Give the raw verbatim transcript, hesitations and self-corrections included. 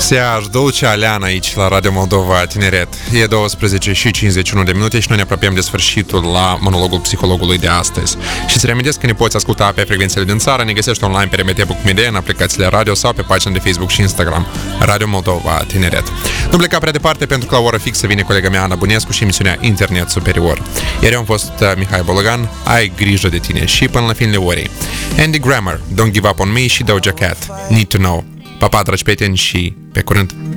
Seaj, dulce Aleana aici la Radio Moldova Tineret. E douăsprezece și cincizeci și unu de minute și noi ne apropiem de sfârșitul la monologul psihologului de astăzi. Și să reamintesc că ne poți asculta pe frecvențele din țară, ne găsești online pe r m t punct m d, în aplicațiile radio sau pe pagina de Facebook și Instagram Radio Moldova Tineret. Nu pleca prea departe pentru că la oră fixă vine colega mea Ana Bunescu și emisiunea Internet Superior. Iar eu am fost Mihai Bologan, ai grijă de tine și până la finele orei. Andy Grammer, Don't Give Up On Me și Doja Cat, Need To Know. Pa, pa, dragi prieteni, și pe curând!